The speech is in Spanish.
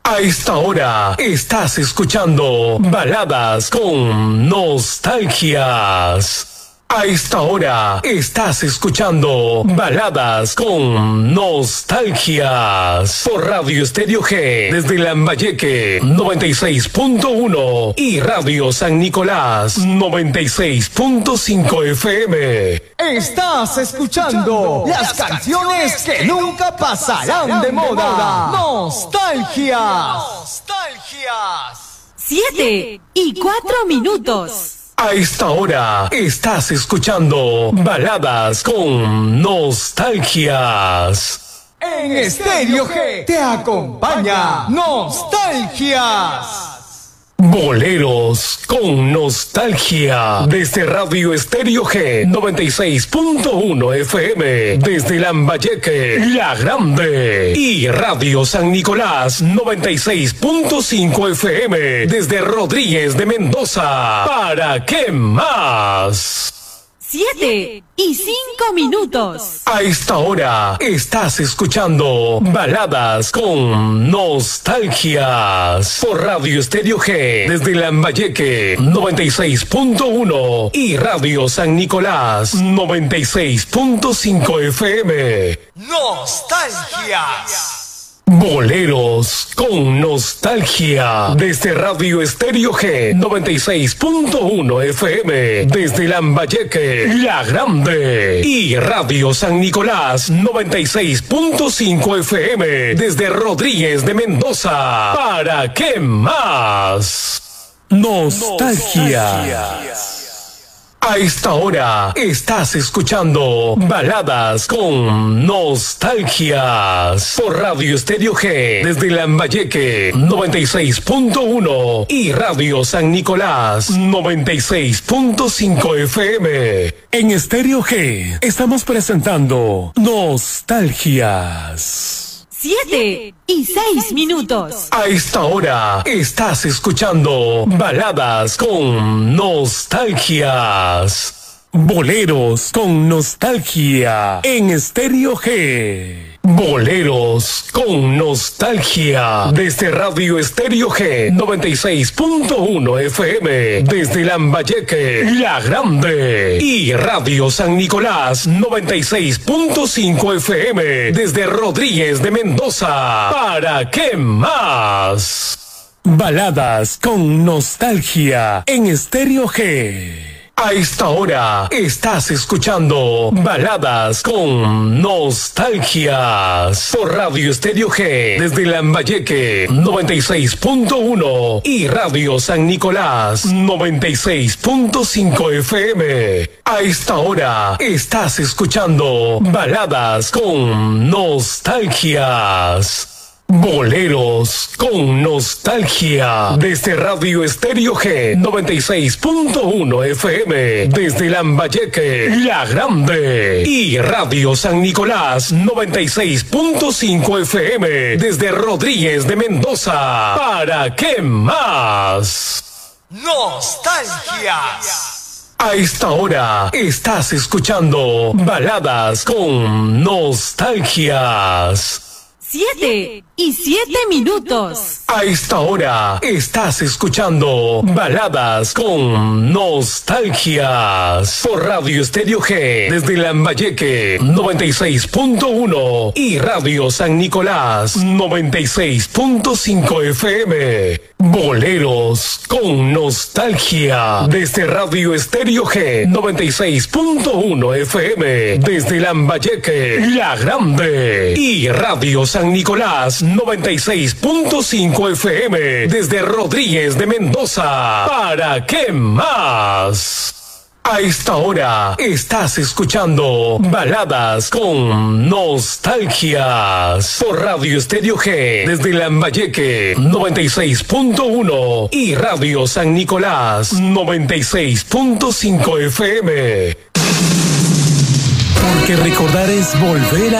A esta hora estás escuchando Baladas con Nostalgias. A esta hora estás escuchando Baladas con Nostalgias por Radio Estéreo G desde Lambayeque 96.1 y Radio San Nicolás 96.5 FM. Estás escuchando las canciones que nunca pasarán de moda. Nostalgias. 7:04. A esta hora estás escuchando Baladas con Nostalgias. En Estéreo G te acompaña Nostalgias. Boleros con nostalgia desde Radio Estéreo G 96.1 FM desde Lambayeque, La Grande y Radio San Nicolás 96.5 FM desde Rodríguez de Mendoza. ¿Para qué más? 7:05. A esta hora estás escuchando Baladas con Nostalgias por Radio Estéreo G desde Lambayeque 96.1 y Radio San Nicolás 96.5 FM. Nostalgias. Boleros con nostalgia desde Radio Estéreo G 96.1 FM desde Lambayeque, La Grande y Radio San Nicolás 96.5 FM desde Rodríguez de Mendoza. ¿Para qué más? Nostalgia. A esta hora estás escuchando Baladas con Nostalgias por Radio Estéreo G desde Lambayeque 96.1 y Radio San Nicolás 96.5 FM. En Estéreo G estamos presentando Nostalgias. 7:06. A esta hora estás escuchando Baladas con Nostalgias. Boleros con nostalgia en Estéreo G. Boleros con nostalgia desde Radio Estéreo G 96.1 FM desde Lambayeque, La Grande y Radio San Nicolás 96.5 FM desde Rodríguez de Mendoza. ¿Para qué más? Baladas con nostalgia en Estéreo G. A esta hora estás escuchando Baladas con Nostalgias por Radio Estéreo G desde Lambayeque 96.1 y Radio San Nicolás 96.5 FM. A esta hora estás escuchando Baladas con Nostalgias. Boleros con nostalgia desde Radio Estéreo G 96.1 FM desde Lambayeque, La Grande y Radio San Nicolás 96.5 FM desde Rodríguez de Mendoza. ¿Para qué más? Nostalgias. A esta hora estás escuchando Baladas con Nostalgias. 7:07. A esta hora estás escuchando Baladas con Nostalgias por Radio Estéreo G desde Lambayeque 96.1 y Radio San Nicolás 96.5 FM. Boleros con nostalgia desde Radio Estéreo G 96.1 FM desde Lambayeque, La Grande y Radio San Nicolás 96.5 FM desde Rodríguez de Mendoza. ¿Para qué más? A esta hora estás escuchando Baladas con Nostalgias por Radio Estéreo G desde Lambayeque 96.1 y Radio San Nicolás 96.5 FM. Porque recordar es volver a